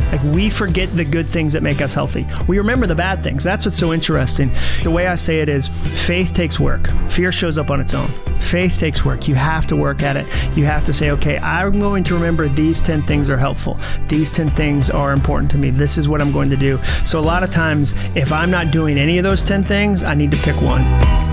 Like, we forget the good things that make us healthy. We remember the bad things. That's what's so interesting. The way I say it is, faith takes work. Fear shows up on its own. Faith takes work. You have to work at it. You have to say, okay, I'm going to remember these 10 things are helpful. These 10 things are important to me. This is what I'm going to do. So a lot of times, if I'm not doing any of those 10 things, I need to pick one.